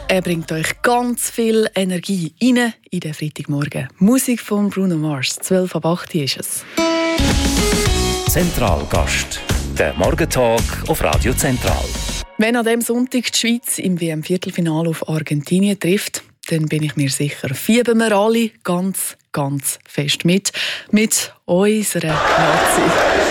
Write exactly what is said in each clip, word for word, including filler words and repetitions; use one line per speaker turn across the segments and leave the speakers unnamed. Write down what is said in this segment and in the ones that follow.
Er bringt euch ganz viel Energie rein in den Freitagmorgen. Musik von Bruno Mars. zwölf ab acht ist es.
Zentralgast. Der Morgentalk auf Radio Zentral.
Wenn an diesem Sonntag die Schweiz im W M-Viertelfinale auf Argentinien trifft, dann bin ich mir sicher, fiebern wir alle ganz, ganz fest mit. Mit unserer Nazi.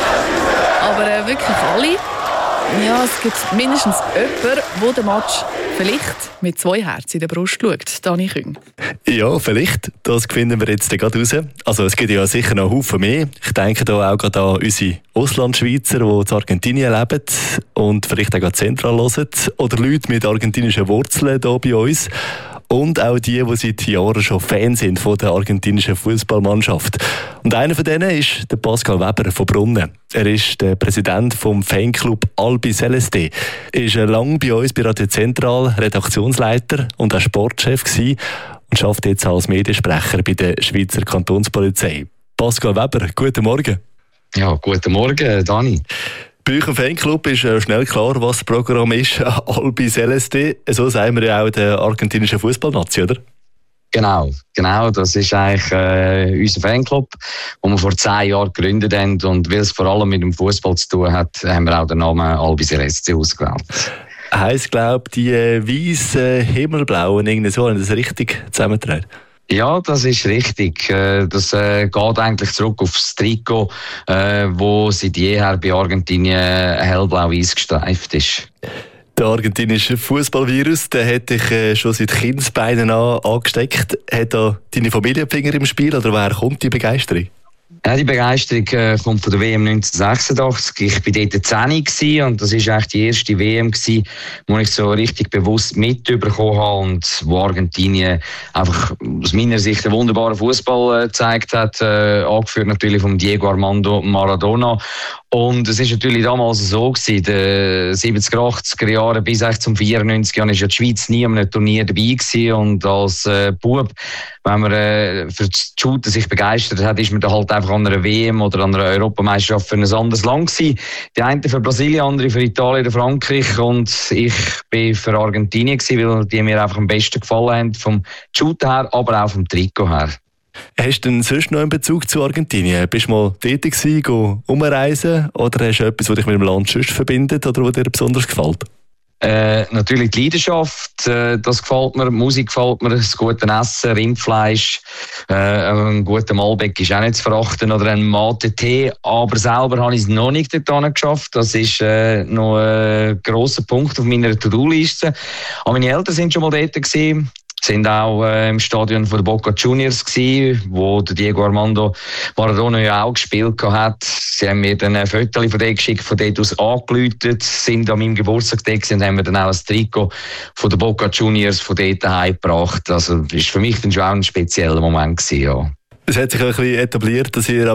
Aber äh, wirklich alle? Ja, es gibt mindestens jemanden, der den Match vielleicht mit zwei Herzen in der Brust schaut. Dani Küng.
Ja, vielleicht. Das finden wir jetzt gerade raus. Also es gibt ja sicher noch einen Haufen mehr. Ich denke da auch gerade an unsere Auslandschweizer, die in Argentinien leben und vielleicht auch zentral hören. Oder Leute mit argentinischen Wurzeln hier bei uns. Und auch die, die seit Jahren schon Fan sind von der argentinischen Fußballmannschaft. Und einer von denen ist der Pascal Weber von Brunnen. Er ist der Präsident vom Fanclub Albi Celeste. Er war lange bei uns bei Radio Zentral Redaktionsleiter und auch Sportchef gewesen und arbeitet jetzt als Mediensprecher bei der Schweizer Kantonspolizei. Pascal Weber, guten Morgen.
Ja, guten Morgen, Dani.
Bei euch im Fanclub ist schnell klar, was das Programm ist. Albi Celeste. So sagen wir ja auch der argentinischen Fußballnazi, oder?
Genau, genau. Das ist eigentlich äh, unser Fanclub, den wir vor zehn Jahren gegründet haben. Und weil es vor allem mit dem Fußball zu tun hat, haben wir auch den Namen Albi Celeste ausgewählt.
Heisst, glaube ich, die äh, weißen Himmelblauen, irgendwie so, haben das richtig zusammengetragen?
Ja, das ist richtig. Das geht eigentlich zurück auf das Trikot, wo seit jeher bei Argentinien hellblau-weiß gestreift ist.
Der argentinische Fußballvirus, der hat dich schon seit Kindesbeinen an angesteckt. Hat da deine Familie Finger im Spiel oder woher kommt die Begeisterung?
Ja, die Begeisterung äh, kommt von der W M neunzehnhundertsechsundachtzig. Ich war dort zehn und das war eigentlich die erste W M, wo ich so richtig bewusst mitbekommen habe und wo Argentinien einfach aus meiner Sicht einen wunderbaren Fußball äh, gezeigt hat, äh, angeführt natürlich von Diego Armando Maradona. Und es war natürlich damals so gewesen, in den siebziger, achtziger Jahren bis zum vierundneunzig Jahren war ja die Schweiz nie an einem Turnier dabei gewesen. Und als äh, Bub, wenn man äh, für das Shooten sich begeistert hat, ist man dann halt einfach an einer W M oder an einer Europameisterschaft für ein anderes Land gewesen. Die einen für Brasilien, andere für Italien oder Frankreich. Und ich bin für Argentinien gewesen, weil die mir einfach am besten gefallen haben, vom Shooten her, aber auch vom Trikot her.
Hast du denn sonst noch einen Bezug zu Argentinien? Bist du mal tätig gewesen, umreisen? Oder hast du etwas, das dich mit dem Land sonst verbindet oder was dir besonders gefällt?
Äh, natürlich die Leidenschaft, äh, das gefällt mir, die Musik gefällt mir, das gute Essen, Rindfleisch, äh, ein guter Malbec ist auch nicht zu verachten oder ein Mate-Tee, aber selber habe ich es noch nicht dorthin geschafft, das ist äh, noch ein grosser Punkt auf meiner To-Do-Liste. Aber meine Eltern sind schon mal dort gewesen. Sind auch äh, im Stadion von der Boca Juniors gewesen, wo der Diego Armando Maradona ja auch gespielt hat. Sie haben mir dann ein Foto von dort geschickt, von dort aus angeläutet, sind an meinem Geburtstag da gewesen und haben mir dann auch ein Trikot von der Boca Juniors von dort heimgebracht. Also das war für mich dann schon auch ein spezieller Moment gewesen, ja.
Es hat sich ein bisschen etabliert, dass ihr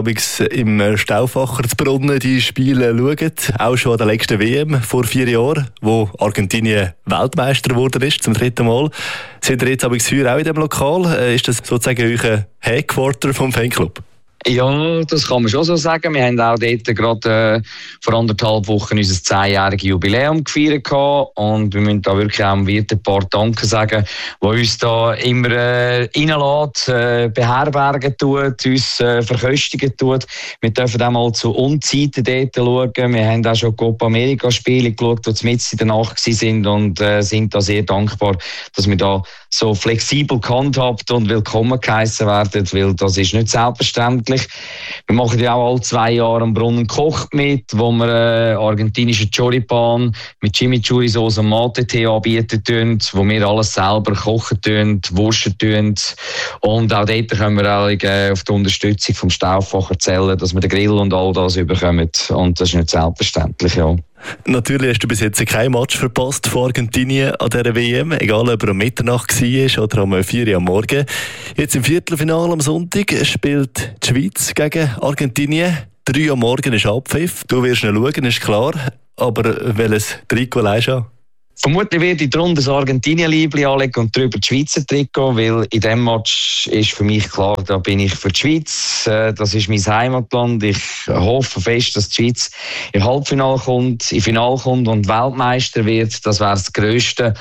im Stauffacher zu Brunnen die Spiele schaut. Auch schon an der letzten W M vor vier Jahren, wo Argentinien Weltmeister geworden ist, zum dritten Mal. Sind ihr jetzt heuer auch in diesem Lokal? Ist das sozusagen euer Headquarter vom Fanclub?
Ja, das kann man schon so sagen. Wir haben auch dort gerade äh, vor anderthalb Wochen unser zehnjähriges Jubiläum gefeiert und wir müssen da wirklich auch am Wirt ein paar Danke sagen, die uns da immer äh, reinlässt, äh, beherbergen tut, uns äh, verköstigen tut. Wir dürfen auch mal zu Unzeiten dort schauen. Wir haben auch schon Copa America Spiele geschaut, die mitten in der Nacht sind und äh, sind da sehr dankbar, dass wir da so flexibel gehandhabt und willkommen geheissen werden, weil das ist nicht selbstverständlich. Wir machen ja auch alle zwei Jahre am Brunnen kocht mit, wo wir äh, argentinische Choripan mit Chimichurri-Sauce und Mate-Tee anbieten tun, wo wir alles selber kochen tun, wursten tun. Und auch dort können wir auch, äh, auf die Unterstützung vom Stauffacher zählen, dass wir den Grill und all das überkommen. Und das ist nicht selbstverständlich, ja.
Natürlich hast du bis jetzt kein Match verpasst von Argentinien an dieser W M, egal ob er um Mitternacht war oder um vier Uhr am Morgen. Jetzt im Viertelfinale am Sonntag spielt die Schweiz gegen Argentinien. drei Uhr am Morgen ist Abpfiff. Du wirst ihn schauen, ist klar. Aber welches Trikot leihst du an?
Vermutlich werde ich darunter das Argentinien-Liebli anlegen und darüber das Schweizer Trikot, weil in diesem Match ist für mich klar, da bin ich für die Schweiz. Das ist mein Heimatland. Ich hoffe fest, dass die Schweiz im Halbfinale kommt, im Finale kommt und Weltmeister wird. Das wäre das Grösste.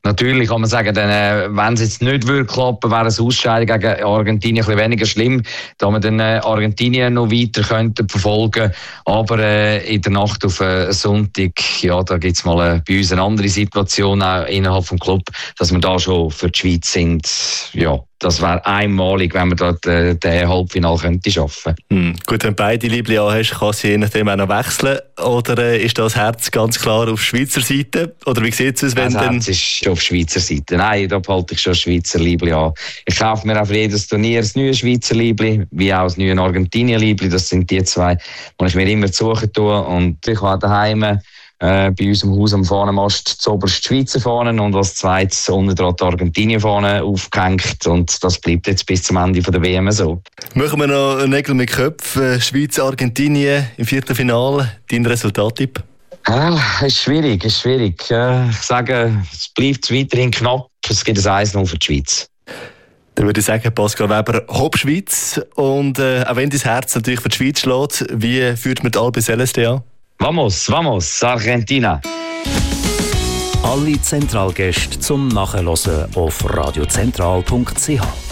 Natürlich kann man sagen, dann, äh, wenn es jetzt nicht würde klappen, wäre es Ausscheidung gegen Argentinien ein bisschen weniger schlimm, da man dann äh, Argentinien noch weiter könnte verfolgen. Aber äh, in der Nacht auf äh, Sonntag, ja, da gibt es mal äh, bei uns eine andere Situation auch innerhalb des Club, dass wir da schon für die Schweiz sind. Ja, das wäre einmalig, wenn wir dort äh, den Halbfinale könnte schaffen.
Hm. Gut, wenn du beide Liebling hast, kann sie je nachdem auch noch wechseln. Oder äh, ist das Herz ganz klar auf Schweizer Seite? Oder wie sieht es aus, wenn
das
dann...
Herz ist auf Schweizer Seite. Nein, da behalte ich schon Schweizer Liebling an. Ich kaufe mir auch für jedes Turnier ein neues Schweizer Liebling, wie auch ein neues Argentinien Liebling. Das sind die zwei, die ich mir immer suchen tue. Und ich habe daheim äh, bei uns im Haus am Fahnenmast zuoberst die Schweizer Fahnen und als zweites unten dran die Argentinien-Fahne aufgehängt. Und das bleibt jetzt bis zum Ende der W M so.
Machen wir noch einen Nägel mit Köpfen. Schweiz-Argentinien im Viertelfinale. Dein Resultattipp?
Ah, ist schwierig, ist schwierig. Äh, ich sage, es bleibt weiterhin knapp. Es gibt ein eins null für die Schweiz.
Dann würde ich sagen, Pascal Weber, Hopp Schweiz. Und äh, auch wenn dein Herz natürlich für die Schweiz schlägt, wie führt man die Albi Celeste an?
Vamos, vamos, Argentina.
Alle Zentralgäste zum Nachhören auf radiozentral punkt c h.